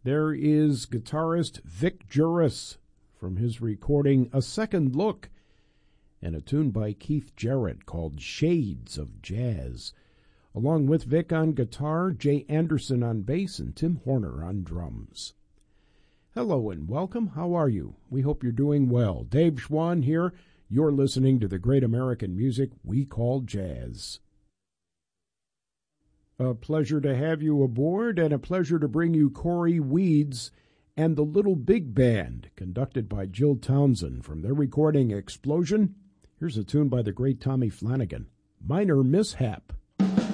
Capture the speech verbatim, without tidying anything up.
There is guitarist Vic Juris from his recording A Second Look, and a tune by Keith Jarrett called Shades of Jazz. Along with Vic on guitar, Jay Anderson on bass, and Tim Horner on drums. Hello and welcome. How are you? We hope you're doing well. Dave Schwann here. You're listening to the great American music we call jazz. A pleasure to have you aboard, and a pleasure to bring you Cory Weeds and the Little Big Band, conducted by Jill Townsend from their recording Explosion. Here's a tune by the great Tommy Flanagan, Minor Mishap.